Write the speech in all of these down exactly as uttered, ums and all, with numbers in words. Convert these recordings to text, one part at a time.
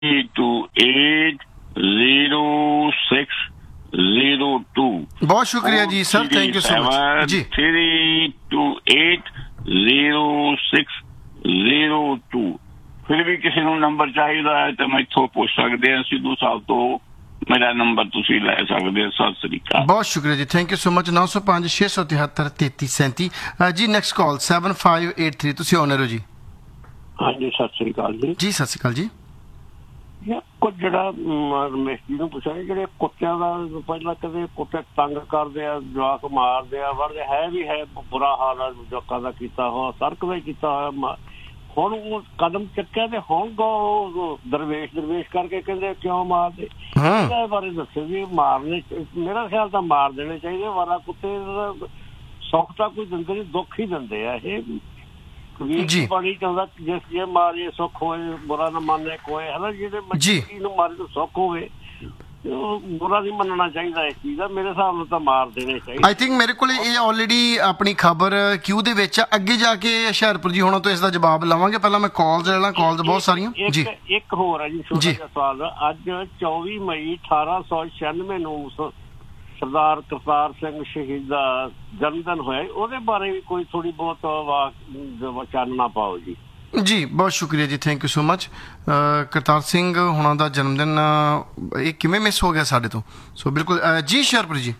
To eight zero six zero to. बहुत शुक्रिया जी sir, thank you so much ji. Three to eight zero six zero to. फिर भी किसी को number चाहिए है तो मैं इथों पूछ सकते हैं सिद्धू साहब तो मेरा नंबर तुसी ले सकते। सत श्री अकाल। बहुत शुक्रिया जी, थैंक यू सो मच। नौ सौ पाँच छे सौ तिहत्तर तेती सैंती जी। Next call seven five eight three. तुसी ऑनर हो जी। हाँ जी, सत श्री अकाल जी। जी सत श्री अकाल जी। ਕੁਝ ਜਿਹੜਾ ਰਮੇਸ਼ ਜੀ ਨੂੰ ਪੁੱਛਿਆ ਜਿਹੜੇ ਕੁੱਤਿਆਂ ਦਾ ਪਹਿਲਾਂ ਕਦੇ ਕੁੱਤੇ ਤੰਗ ਕਰਦੇ ਆ, ਜਵਾਕ ਮਾਰਦੇ ਆ, ਵੜਦੇ ਹੈ ਵੀ ਹੈ ਬੁਰਾ ਹਾਲ ਆ ਜਵਾਕਾਂ ਦਾ ਕੀਤਾ ਹੋਇਆ, ਸੜਕ ਦਾ ਹੀ ਕੀਤਾ ਹੋਇਆ। ਹੁਣ ਉਹ ਕਦਮ ਚੱਕਿਆ ਤੇ ਹੁਣ ਦਰਵੇਸ਼ ਦਰਵੇਸ਼ ਕਰਕੇ ਕਹਿੰਦੇ ਕਿਉਂ ਮਾਰਦੇ, ਇਹਦੇ ਬਾਰੇ ਦੱਸੋ ਵੀ ਮਾਰਨੇ ਮੇਰਾ ਖਿਆਲ ਤਾਂ ਮਾਰ ਦੇਣੇ ਚਾਹੀਦੇ। ਵਾਰਾ ਕੁੱਤੇ ਸੁੱਖ ਤਾਂ ਕੋਈ ਦਿੰਦੇ ਨਹੀਂ, ਦੁੱਖ ਹੀ ਦਿੰਦੇ ਆ ਇਹ। ਜੀ ਪਾਣੀ ਚਾਹੁੰਦਾ ਜਿਸ ਜੇ ਮਾਰੇ ਸੁੱਖ ਹੋਏ, ਬੁਰਾ ਨਾ ਮੰਨੇ ਕੋਈ ਹੈ ਨਾ, ਜਿਹਦੇ ਮੱਛੀ ਨੂੰ ਮਾਰੇ ਤਾਂ ਸੁੱਖ ਹੋਵੇ, ਬੁਰਾ ਨਹੀਂ ਮੰਨਣਾ ਚਾਹੀਦਾ ਇਸ ਚੀਜ਼ ਦਾ। ਮੇਰੇ ਹਿਸਾਬ ਨਾਲ ਤਾਂ ਮਾਰ ਦੇਣੇ ਚਾਹੀਦੇ। ਆਈ ਥਿੰਕ ਮੇਰੇ ਕੋਲ ਇਹ ਆਲਰੇਡੀ ਆਪਣੀ ਖਬਰ ਕਿਊ ਦੇ ਵਿੱਚ ਅੱਗੇ ਜਾ ਕੇ ਹੁਸ਼ਿਆਰਪੁਰ ਜੀ ਹੋਣਾ ਤੋਂ ਇਸ ਦਾ ਜਵਾਬ ਲਵਾਂਗੇ। ਪਹਿਲਾਂ ਮੈਂ ਕਾਲਸ ਲੈ ਲਾਂ, ਕਾਲਸ ਬਹੁਤ ਸਾਰੀਆਂ ਜੀ। ਇੱਕ ਹੋਰ ਹੈ ਜੀ ਛੋਟਾ ਜਿਹਾ ਸਵਾਲ। ਅੱਜ ਚੌਵੀ ਮਈ ਅਠਾਰਾਂ ਸੌ ਛਿਆਨਵੇਂ ਨੂੰ ਸਰਦਾਰ ਕਰਤਾਰ ਸਿੰਘ ਸ਼ਹੀਦ ਦਾ ਜਨਮ ਦਿਨ ਹੋਇਆ, ਉਹਦੇ ਬਾਰੇ ਵੀ ਕੋਈ ਥੋੜੀ ਬਹੁਤ ਚਾਨਣਾ ਪਾਓ ਜੀ। ਜੀ ਬਹੁਤ ਸ਼ੁਕਰੀਆ ਜੀ, thank you so much. Kartar Singh ਹੁਣਾਂ ਦਾ ਜਨਮ ਦਿਨ ਇਹ ਕਿਵੇਂ ਮਿਸ ਹੋ ਗਿਆ ਸਾਡੇ ਤੋਂ? ਸੋ ਬਿਲਕੁਲ ਜੀ ਹੁਸ਼ਿਆਰਪੁਰ ਜੀ।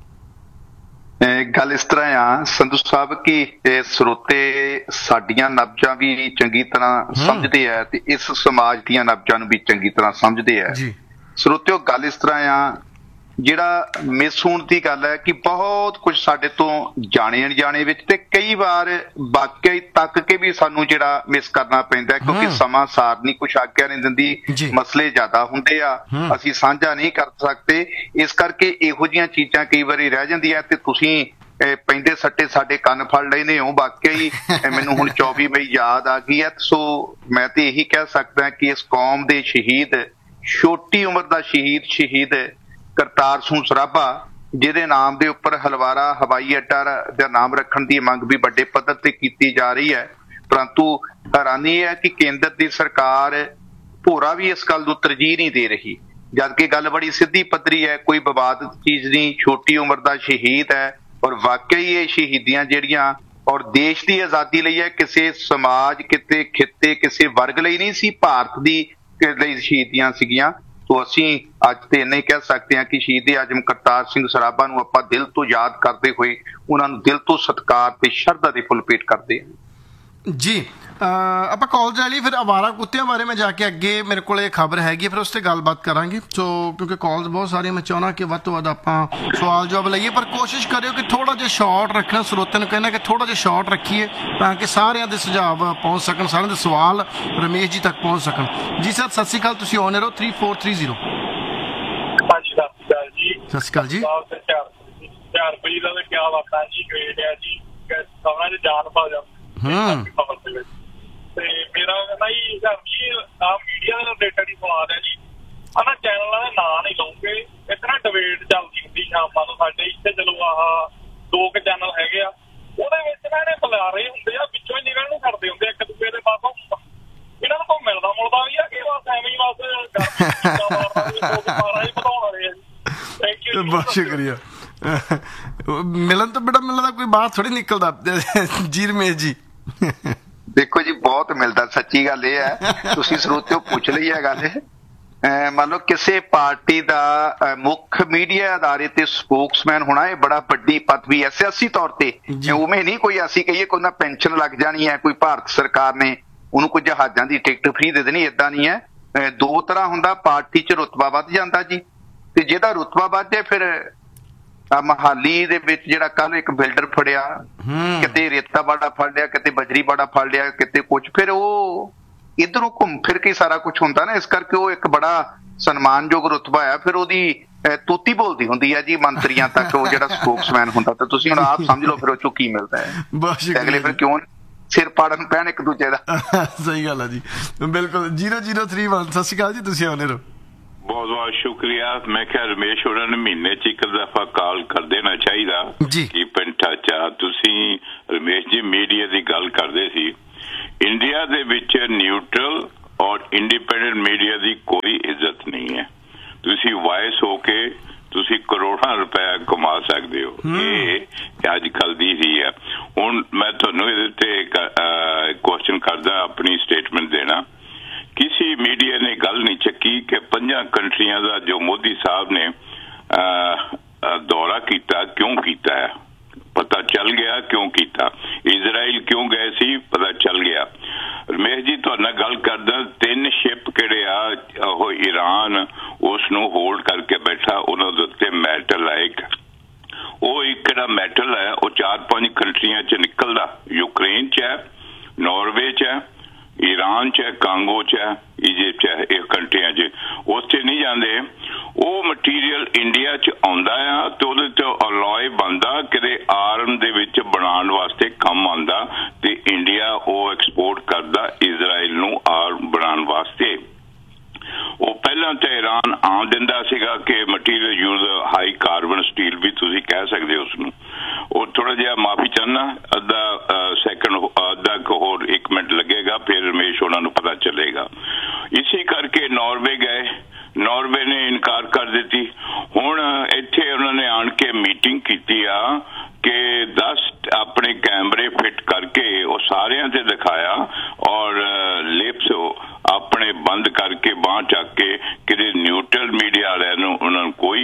ਗੱਲ ਇਸ ਤਰ੍ਹਾਂ ਆ ਸੰਧੂ ਸਾਹਿਬ ਕਿ ਸਰੋਤੇ ਸਾਡੀਆਂ ਨਬਜ਼ਾਂ ਵੀ ਚੰਗੀ ਤਰ੍ਹਾਂ ਸਮਝਦੇ ਆ ਤੇ ਇਸ ਸਮਾਜ ਦੀਆਂ ਨਬਜ਼ਾਂ ਨੂੰ ਵੀ ਚੰਗੀ ਤਰ੍ਹਾਂ ਸਮਝਦੇ ਆ। ਸਰੋਤਿਓ ਗੱਲ ਇਸ ਤਰ੍ਹਾਂ ਆ, ਜਿਹੜਾ ਮਿਸ ਹੋਣ ਦੀ ਗੱਲ ਹੈ ਕਿ ਬਹੁਤ ਕੁਝ ਸਾਡੇ ਤੋਂ ਜਾਣੇ ਅਣਜਾਣੇ ਵਿੱਚ ਤੇ ਕਈ ਵਾਰ ਵਾਕਿਆ ਤੱਕ ਕੇ ਵੀ ਸਾਨੂੰ ਜਿਹੜਾ ਮਿਸ ਕਰਨਾ ਪੈਂਦਾ, ਕਿਉਂਕਿ ਸਮਾਂ ਸਾਰ ਨਹੀਂ ਕੁਛ ਆਗਿਆ ਨਹੀਂ ਦਿੰਦੀ, ਮਸਲੇ ਜ਼ਿਆਦਾ ਹੁੰਦੇ ਆ, ਅਸੀਂ ਸਾਂਝਾ ਨਹੀਂ ਕਰ ਸਕਦੇ। ਇਸ ਕਰਕੇ ਇਹੋ ਜਿਹੀਆਂ ਚੀਜ਼ਾਂ ਕਈ ਵਾਰੀ ਰਹਿ ਜਾਂਦੀਆਂ ਤੇ ਤੁਸੀਂ ਪੈਂਦੇ ਸੱਟੇ ਸਾਡੇ ਕੰਨ ਫੜ ਲੈਂਦੇ ਹੋ। ਵਾਕਿਆ ਹੀ ਮੈਨੂੰ ਹੁਣ ਚੌਵੀ ਮਈ ਯਾਦ ਆ ਗਈ ਹੈ। ਸੋ ਮੈਂ ਤੇ ਇਹੀ ਕਹਿ ਸਕਦਾ ਕਿ ਇਸ ਕੌਮ ਦੇ ਸ਼ਹੀਦ, ਛੋਟੀ ਉਮਰ ਦਾ ਸ਼ਹੀਦ ਸ਼ਹੀਦ ਕਰਤਾਰ ਸਿੰਘ ਸਰਾਭਾ, ਜਿਹਦੇ ਨਾਮ ਦੇ ਉੱਪਰ ਹਲਵਾਰਾ ਹਵਾਈ ਅੱਡਾ ਦਾ ਨਾਮ ਰੱਖਣ ਦੀ ਮੰਗ ਵੀ ਵੱਡੇ ਪੱਧਰ ਤੇ ਕੀਤੀ ਜਾ ਰਹੀ ਹੈ। ਪਰੰਤੂ ਹੈਰਾਨੀ ਇਹ ਹੈ ਕਿ ਕੇਂਦਰ ਦੀ ਸਰਕਾਰ ਭੋਰਾ ਵੀ ਇਸ ਗੱਲ ਨੂੰ ਤਰਜੀਹ ਨਹੀਂ ਦੇ ਰਹੀ, ਜਦਕਿ ਗੱਲ ਬੜੀ ਸਿੱਧੀ ਪੱਧਰੀ ਹੈ, ਕੋਈ ਵਿਵਾਦਤ ਚੀਜ਼ ਨਹੀਂ। ਛੋਟੀ ਉਮਰ ਦਾ ਸ਼ਹੀਦ ਹੈ ਔਰ ਵਾਕਿਆ ਹੀ ਇਹ ਸ਼ਹੀਦੀਆਂ ਜਿਹੜੀਆਂ ਔਰ ਦੇਸ਼ ਦੀ ਆਜ਼ਾਦੀ ਲਈ ਹੈ, ਕਿਸੇ ਸਮਾਜ, ਕਿਤੇ ਖਿੱਤੇ, ਕਿਸੇ ਵਰਗ ਲਈ ਨਹੀਂ ਸੀ, ਭਾਰਤ ਦੀ ਲਈ ਸ਼ਹੀਦੀਆਂ ਸੀਗੀਆਂ। ਸੋ ਅਸੀਂ ਅੱਜ ਤੇ ਇੰਨਾ ਹੀ ਕਹਿ ਸਕਦੇ ਹਾਂ ਕਿ ਸ਼ਹੀਦ ਆਜ਼ਮ ਕਰਤਾਰ ਸਿੰਘ ਸਰਾਭਾ ਨੂੰ ਆਪਾਂ ਦਿਲ ਤੋਂ ਯਾਦ ਕਰਦੇ ਹੋਏ ਉਹਨਾਂ ਨੂੰ ਦਿਲ ਤੋਂ ਸਤਿਕਾਰ ਤੇ ਸ਼ਰਧਾ ਦੇ ਫੁੱਲ ਭੇਟ ਕਰਦੇ ਹਾਂ ਜੀ। ਆਪਾਂ ਕਾਲ ਲੈ ਲਈ, ਫਿਰ ਅਵਾਰਾ ਕੁੱਤਿਆਂ ਬਾਰੇ ਮੈਂ ਜਾ ਕੇ ਅੱਗੇ ਮੇਰੇ ਕੋਲ ਇਹ ਖਬਰ ਹੈਗੀ, ਫਿਰ ਉਸ ਤੇ ਗੱਲਬਾਤ ਕਰਾਂਗੇ। ਸੋ ਕਿਉਂਕਿ ਕਾਲਸ ਬਹੁਤ ਸਾਰੀਆਂ, ਮੈਂ ਚਾਹੁੰਦਾ ਕਿ ਵੱਧ ਤੋਂ ਵੱਧ ਆਪਾਂ ਸਵਾਲ ਜਵਾਬ ਲਈਏ, ਪਰ ਕੋਸ਼ਿਸ਼ ਕਰਿਓ ਕਿ ਥੋੜਾ ਜਿਹਾ ਸ਼ਾਰਟ ਰੱਖਣਾ। ਸਰੋਤਿਆਂ ਨੂੰ ਕਹਿੰਦਾ ਕਿ ਥੋੜਾ ਜਿਹਾ ਸ਼ਾਰਟ ਰੱਖੀਏ ਤਾਂ ਕਿ ਸਾਰਿਆਂ ਦੇ ਸੁਝਾਅ ਪਹੁੰਚ ਸਕਣ, ਸਾਰਿਆਂ ਦੇ ਸਵਾਲ ਰਮੇਸ਼ ਜੀ ਤੱਕ ਪਹੁੰਚ ਸਕਣ। ਜੀ ਸਰ ਸਤਿ ਸ਼੍ਰੀ ਅਕਾਲ, ਤੁਸੀਂ ਔਨਰ ਹੋ ਥ੍ਰੀ ਫੋਰ ਥ੍ਰੀ ਜ਼ੀਰੋ। ਹਾਂਜੀ ਸਤਿ ਸ਼੍ਰੀ ਅਕਾਲ ਜੀ। ਸਤਿ ਸ਼੍ਰੀ ਅਕਾਲ ਜੀ। ਚਾਰ ਰੁਪਏ ਦਾ ਤਾਂ ਕਿਆ ਬਾਤਾਂ ਜੀ, ਗ੍ਰੇਡ ਹੈ ਜੀ, ਸਭਨਾਂ ਚ ਜਾਨ ਪਾ ਜਾਂਦੀ ਖਬਰ ਦੇ ਵਿੱਚ। ਤੇ ਮੇਰਾ ਕਹਿੰਦਾ ਜੀ ਜੀ ਆਹ ਮੀਡੀਆ ਦੇ ਰਿਲੇਟਡ ਹੀ ਸਵਾਲ ਹੈ ਜੀ। ਆਹ ਨਾ ਚੈਨਲਾਂ ਦਾ ਨਾਂ ਨਹੀਂ ਲਊਂਗੇ, ਇੱਕ ਨਾ ਡਿਬੇਟ ਚੱਲਦੀ ਹੁੰਦੀ ਸ਼ਾਮਾਂ ਨੂੰ ਸਾਡੇ ਇੱਥੇ, ਚਲੋ ਆਹ ਦੋ ਕੁ ਚੈਨਲ ਹੈਗੇ ਆ, ਉਹਦੇ ਵਿੱਚ ਨਾ ਇਹਨੇ ਬੁਲਾਰੇ ਹੁੰਦੇ ਆ, ਵਿੱਚੋਂ ਹੀ ਨਿਕਲਣ ਨੂੰ ਕਰਦੇ ਹੁੰਦੇ ਇੱਕ ਦੂਜੇ ਦੇ ਪਾਸੋਂ। ਇਹਨਾਂ ਨੂੰ ਕੋਈ ਮਿਲਦਾ ਮੁਲਦਾ ਵੀ ਆ ਕਿ ਬਸ ਐਵੇਂ ਹੀ ਬਸ ਮਾਰਾ ਹੀ ਵਧਾਉਣ ਵਾਲੇ ਆ ਜੀ। ਥੈਂਕ ਯੂ, ਬਹੁਤ ਸ਼ੁਕਰੀਆ। ਮਿਲਣ ਤੋਂ ਬੜਾ ਮਿਲਣ ਦਾ ਕੋਈ ਬਾਹਰ ਥੋੜੀ ਨਿਕਲਦਾ ਜੀ ਰਮੇਸ਼ ਜੀ। ਦੇਖੋ ਜੀ ਬਹੁਤ ਮਿਲਦਾ, ਸੱਚੀ ਗੱਲ ਇਹ ਹੈ, ਤੁਸੀਂ ਸਰੋਤਿਓ ਪੁੱਛ ਲਈ ਹੈ ਗੱਲ। ਮੰਨ ਲਓ ਕਿਸੇ ਪਾਰਟੀ ਦਾ ਮੁੱਖ ਮੀਡੀਆ ਅਦਾਰੇ ਤੇ ਸਪੋਕਸਮੈਨ ਹੋਣਾ, ਇਹ ਬੜਾ ਵੱਡੀ ਪਦਵੀ ਹੈ ਸਿਆਸੀ ਤੌਰ ਤੇ। ਉਵੇਂ ਨਹੀਂ ਕੋਈ ਅਸੀਂ ਕਹੀਏ ਕੋਈ ਨਾ ਪੈਨਸ਼ਨ ਲੱਗ ਜਾਣੀ ਹੈ, ਕੋਈ ਭਾਰਤ ਸਰਕਾਰ ਨੇ ਉਹਨੂੰ ਕੋਈ ਜਹਾਜ਼ਾਂ ਦੀ ਟਿਕਟ ਫ੍ਰੀ ਦੇ ਦੇਣੀ, ਏਦਾਂ ਨਹੀਂ ਹੈ। ਦੋ ਤਰ੍ਹਾਂ ਹੁੰਦਾ, ਪਾਰਟੀ ਚ ਰੁਤਬਾ ਵੱਧ ਜਾਂਦਾ ਜੀ, ਤੇ ਜਿਹਦਾ ਰੁਤਬਾ ਵੱਧ ਜਾਏ ਫਿਰ ਮਹਾਲੀ ਦੇ ਵਿੱਚ ਜਿਹੜਾ ਕੱਲ ਇੱਕ ਬਿਲਡਰ ਫੜਿਆ, ਕਿਤੇ ਰੇਤਾ ਬਾੜਾ ਫੜ ਲਿਆ, ਕਿਤੇ ਬਜਰੀ ਬਾੜਾ ਫੜ ਲਿਆ, ਕਿਤੇ ਕੁਛ, ਫਿਰ ਉਹ ਇੱਧਰੋਂ ਘੁੰਮ ਫਿਰ ਕੇ ਸਾਰਾ ਕੁਛ ਹੁੰਦਾ ਨਾ। ਇਸ ਕਰਕੇ ਉਹ ਇੱਕ ਬੜਾ ਸਨਮਾਨਯੋਗ ਰੁਤਬਾ ਆ, ਫਿਰ ਉਹਦੀ ਤੂਤੀ ਬੋਲਦੀ ਹੁੰਦੀ ਹੈ ਜੀ ਮੰਤਰੀਆਂ ਤੱਕ, ਉਹ ਜਿਹੜਾ ਸਪੋਕਸਮੈਨ ਹੁੰਦਾ। ਤਾਂ ਤੁਸੀਂ ਹੁਣ ਆਪ ਸਮਝ ਲਓ ਫਿਰ ਉਹ ਚੋਂ ਕੀ ਮਿਲਦਾ ਹੈ। ਅਗਲੇ ਫਿਰ ਕਿਉਂ ਸਿਰ ਪਾੜਨ ਪੈਣ ਇੱਕ ਦੂਜੇ ਦਾ। ਸਹੀ ਗੱਲ ਹੈ ਜੀ, ਬਿਲਕੁਲ। ਜ਼ੀਰੋ ਜ਼ੀਰੋ ਥ੍ਰੀ ਵਨ ਸਤਿ ਸ਼੍ਰੀ ਅਕਾਲ ਜੀ, ਤੁਸੀਂ ਆਉਨੇ ਰਹੋ। ਬਹੁਤ ਬਹੁਤ ਸ਼ੁਕਰੀਆ। ਮੈਂ ਕਿਹਾ ਰਮੇਸ਼ ਹੋਰਾਂ ਨੂੰ ਮਹੀਨੇ ਚ ਇੱਕ ਦਫਾ ਕਾਲ ਕਰ ਦੇਣਾ ਚਾਹੀਦਾ ਕਿ ਪਿੰਟਾ ਚਾ। ਤੁਸੀਂ ਰਮੇਸ਼ ਜੀ ਮੀਡੀਆ ਦੀ ਗੱਲ ਕਰਦੇ ਸੀ, ਇੰਡੀਆ ਦੇ ਵਿੱਚ ਨਿਊਟਰਲ ਔਰ ਇੰਡੀਪੈਂਡੈਂਟ ਮੀਡੀਆ ਦੀ ਕੋਈ ਇੱਜ਼ਤ ਨਹੀਂ ਹੈ। ਤੁਸੀਂ ਵਾਇਸ ਹੋ ਕੇ ਤੁਸੀਂ ਕਰੋੜਾਂ ਰੁਪਏ ਕਮਾ ਸਕਦੇ ਹੋ, ਇਹ ਅੱਜ ਕੱਲ ਦੀ ਹੀ ਹੈ। ਹੁਣ ਮੈਂ ਤੁਹਾਨੂੰ ਇਹਦੇ ਤੇ ਕੁਐਸਚਨ ਕਰਦਾ, ਆਪਣੀ ਸਟੇਟਮੈਂਟ ਦੇਣਾ। ਕਿਸੇ ਮੀਡੀਆ ਨੇ ਗੱਲ ਨਹੀਂ ਚੱਕੀ ਕਿ ਪੰਜਾਂ ਕੰਟਰੀਆਂ ਦਾ ਜੋ ਮੋਦੀ ਸਾਹਿਬ ਨੇ ਦੌਰਾ ਕੀਤਾ, ਕਿਉਂ ਕੀਤਾ ਹੈ? ਪਤਾ ਚੱਲ ਗਿਆ ਕਿਉਂ ਕੀਤਾ। ਇਜ਼ਰਾਈਲ ਕਿਉਂ ਗਏ ਸੀ, ਪਤਾ ਚੱਲ ਗਿਆ। ਰਮੇਸ਼ ਜੀ ਤੁਹਾਡੇ ਨਾਲ ਗੱਲ ਕਰਦਾ, ਤਿੰਨ ਸ਼ਿਪ ਕਿਹੜੇ ਆ ਉਹ ਈਰਾਨ ਉਸ ਨੂੰ ਹੋਲਡ ਕਰਕੇ ਬੈਠਾ, ਉਹਨਾਂ ਦੇ ਉੱਤੇ ਮੈਟਲ ਹੈ ਇੱਕ, ਉਹ ਇੱਕ ਜਿਹੜਾ ਮੈਟਲ ਹੈ ਉਹ ਚਾਰ ਪੰਜ ਕੰਟਰੀਆਂ ਚ ਨਿਕਲਦਾ, ਯੂਕਰੇਨ ਚ ਹੈ, ਨਾਰਵੇ ਚ ਹੈ, ਈਰਾਨ ਚ ਹੈ, ਕਾਂਗੋ ਚ ਹੈ, ਇਜਿਪਟ ਚ ਹੈ, ਇਹ ਕੰਟਰੀਆਂ ਚ ਉੱਥੇ ਨਹੀਂ ਜਾਂਦੇ। ਉਹ ਮਟੀਰੀਅਲ ਇੰਡੀਆ ਚ ਆਉਂਦਾ ਆ ਤੇ ਉਹਦੇ ਚ ਅਲੋਏ ਬਣਦਾ, ਕਿਤੇ ਆਰਮ ਦੇ ਵਿੱਚ ਬਣਾਉਣ ਵਾਸਤੇ ਕੰਮ ਆਉਂਦਾ ਤੇ ਇੰਡੀਆ ਉਹ ਐਕਸਪੋਰਟ ਕਰਦਾ ਇਜ਼ਰਾਈਲ ਨੂੰ ਆਰਮ ਬਣਾਉਣ ਵਾਸਤੇ। ਉਹ ਪਹਿਲਾਂ ਤਾਂ ਈਰਾਨ ਆਮ ਦਿੰਦਾ ਸੀਗਾ ਕਿ material use high carbon steel ਵੀ ਤੁਸੀਂ ਕਹਿ ਸਕਦੇ ਹੋ ਉਸਨੂੰ। ਉਹ ਥੋੜਾ ਜਿਹਾ ਮਾਫੀ ਚਾਹੁੰਦਾ, ਅੱਧਾ ਸੈਕਿੰਡ ਅੱਧਾ ਕੁ ਹੋਰ ਇੱਕ ਮਿੰਟ ਲੱਗੇਗਾ, ਫਿਰ ਰਮੇਸ਼ ਉਹਨਾਂ ਨੂੰ ਪਤਾ ਚੱਲੇਗਾ। ਇਸੇ ਕਰਕੇ ਨਾਰਵੇ ਗਏ, ਨਾਰਵੇ ਨੇ ਇਨਕਾਰ ਕਰ ਦਿੱਤੀ। ਹੁਣ ਇੱਥੇ ਉਹਨਾਂ ਨੇ ਆਣ ਕੇ ਮੀਟਿੰਗ ਕੀਤੀ ਆ ਕਿ ਦਸ ਆਪਣੇ ਕੈਮਰੇ ਫਿੱਟ ਕਰਕੇ ਉਹ ਸਾਰਿਆਂ ਤੇ ਦਿਖਾਇਆ ਔਰ ਲਿਪਸ ਆਪਣੇ ਬੰਦ ਕਰਕੇ ਬਾਂਹ ਚੱਕ ਕੇ